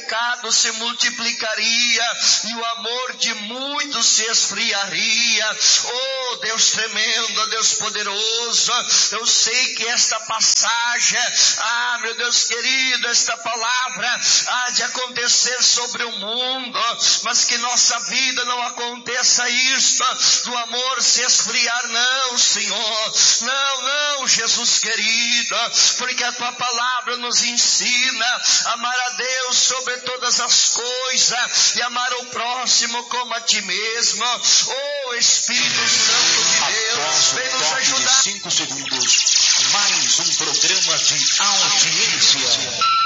pecado se multiplicaria e o amor de muitos se esfriaria. Oh, Deus tremendo, Deus poderoso, eu sei que esta passagem, meu Deus querido, esta palavra há de acontecer sobre o mundo, mas que nossa vida não aconteça isto, do amor se esfriar, não, Senhor, não, Jesus querido, porque a tua palavra nos ensina a amar a Deus sobre todas as coisas e amar o próximo como a ti mesmo. Oh, Espírito Santo de Deus, vem nos ajudar. 5 segundos, mais um programa de audiência.